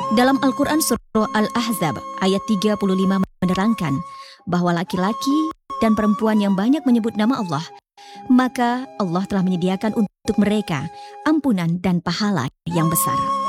Dalam Al-Quran surah Al-Ahzab ayat 35 menerangkan bahwa laki-laki dan perempuan yang banyak menyebut nama Allah, maka Allah telah menyediakan untuk mereka ampunan dan pahala yang besar.